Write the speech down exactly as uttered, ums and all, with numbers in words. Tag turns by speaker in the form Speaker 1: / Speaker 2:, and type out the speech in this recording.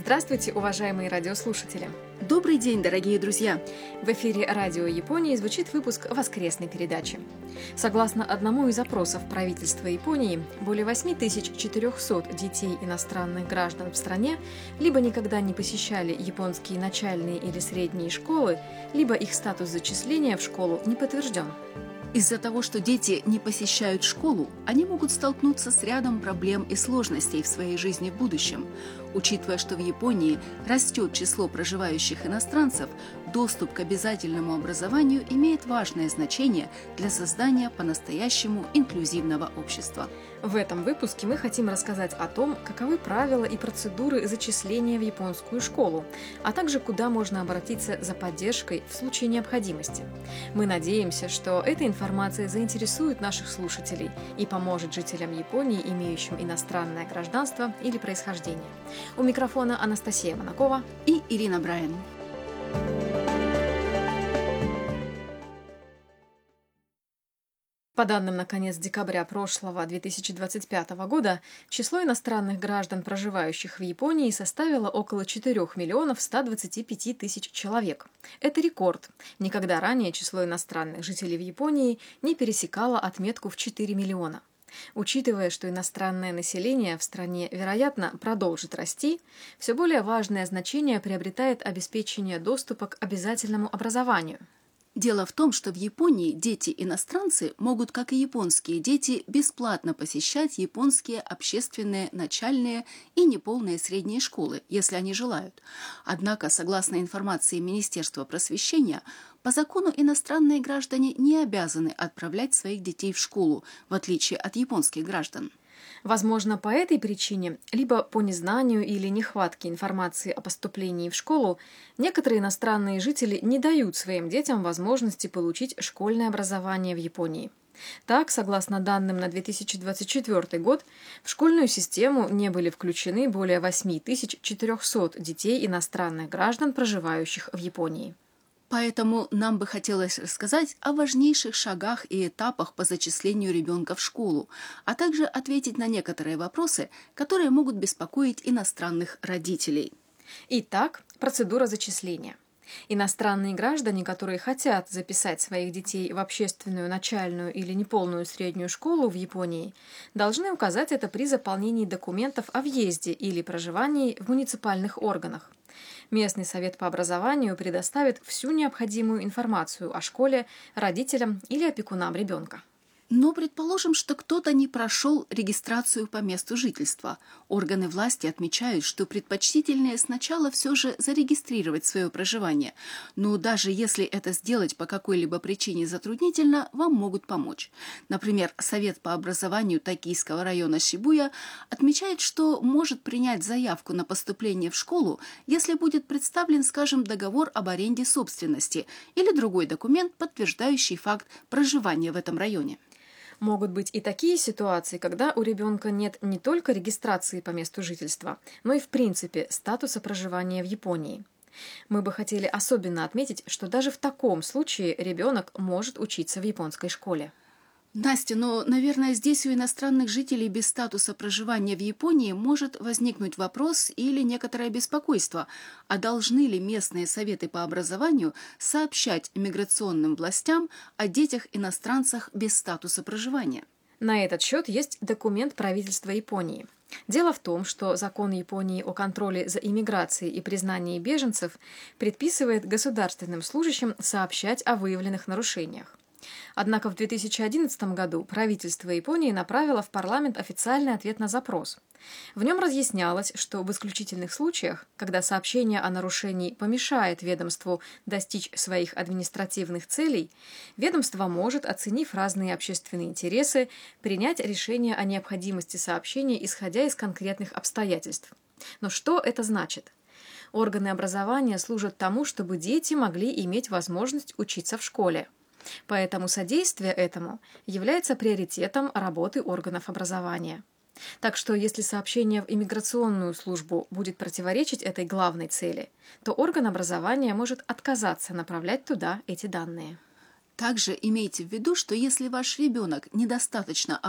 Speaker 1: Здравствуйте, уважаемые радиослушатели!
Speaker 2: Добрый день, дорогие друзья!
Speaker 1: В эфире Радио Японии звучит выпуск воскресной передачи. Согласно одному из опросов правительства Японии, более восемь тысяч четыреста детей иностранных граждан в стране либо никогда не посещали японские начальные или средние школы, либо их статус зачисления в школу не подтвержден.
Speaker 2: Из-за того, что дети не посещают школу, они могут столкнуться с рядом проблем и сложностей в своей жизни в будущем. Учитывая, что в Японии растет число проживающих иностранцев, доступ к обязательному образованию имеет важное значение для создания по-настоящему инклюзивного общества.
Speaker 1: В этом выпуске мы хотим рассказать о том, каковы правила и процедуры зачисления в японскую школу, а также куда можно обратиться за поддержкой в случае необходимости. Мы надеемся, что эта информация заинтересует наших слушателей и поможет жителям Японии, имеющим иностранное гражданство или происхождение. У микрофона Анастасия Монакова
Speaker 2: и Ирина Брайан.
Speaker 1: По данным на конец декабря прошлого две тысячи двадцать пятого года, число иностранных граждан, проживающих в Японии, составило около четырёх миллионов ста двадцати пяти тысяч человек. Это рекорд. Никогда ранее число иностранных жителей в Японии не пересекало отметку в четыре миллиона. Учитывая, что иностранное население в стране, вероятно, продолжит расти, все более важное значение приобретает обеспечение доступа к обязательному образованию.
Speaker 2: Дело в том, что в Японии дети-иностранцы могут, как и японские дети, бесплатно посещать японские общественные начальные и неполные средние школы, если они желают. Однако, согласно информации Министерства просвещения, по закону иностранные граждане не обязаны отправлять своих детей в школу, в отличие от японских граждан.
Speaker 1: Возможно, по этой причине, либо по незнанию или нехватке информации о поступлении в школу, некоторые иностранные жители не дают своим детям возможности получить школьное образование в Японии. Так, согласно данным на две тысячи двадцать четвёртый год, в школьную систему не были включены более восемь тысяч четыреста детей иностранных граждан, проживающих в Японии.
Speaker 2: Поэтому нам бы хотелось рассказать о важнейших шагах и этапах по зачислению ребенка в школу, а также ответить на некоторые вопросы, которые могут беспокоить иностранных родителей.
Speaker 1: Итак, процедура зачисления. Иностранные граждане, которые хотят записать своих детей в общественную начальную или неполную среднюю школу в Японии, должны указать это при заполнении документов о въезде или проживании в муниципальных органах. Местный совет по образованию предоставит всю необходимую информацию о школе родителям или опекунам ребенка.
Speaker 2: Но предположим, что кто-то не прошел регистрацию по месту жительства. Органы власти отмечают, что предпочтительнее сначала все же зарегистрировать свое проживание. Но даже если это сделать по какой-либо причине затруднительно, вам могут помочь. Например, Совет по образованию Токийского района Шибуя отмечает, что может принять заявку на поступление в школу, если будет представлен, скажем, договор об аренде собственности или другой документ, подтверждающий факт проживания в этом районе.
Speaker 1: Могут быть и такие ситуации, когда у ребенка нет не только регистрации по месту жительства, но и в принципе статуса проживания в Японии. Мы бы хотели особенно отметить, что даже в таком случае ребенок может учиться в японской школе.
Speaker 2: Настя, но, наверное, здесь у иностранных жителей без статуса проживания в Японии может возникнуть вопрос или некоторое беспокойство, а должны ли местные советы по образованию сообщать миграционным властям о детях-иностранцах без статуса проживания?
Speaker 1: На этот счет есть документ правительства Японии. Дело в том, что закон Японии о контроле за иммиграцией и признании беженцев предписывает государственным служащим сообщать о выявленных нарушениях. Однако в две тысячи одиннадцатом году правительство Японии направило в парламент официальный ответ на запрос. В нем разъяснялось, что в исключительных случаях, когда сообщение о нарушении помешает ведомству достичь своих административных целей, ведомство может, оценив разные общественные интересы, принять решение о необходимости сообщения, исходя из конкретных обстоятельств. Но что это значит? Органы образования служат тому, чтобы дети могли иметь возможность учиться в школе. Поэтому содействие этому является приоритетом работы органов образования. Так что если сообщение в иммиграционную службу будет противоречить этой главной цели, то орган образования может отказаться направлять туда эти данные.
Speaker 2: Также имейте в виду, что если ваш ребенок недостаточно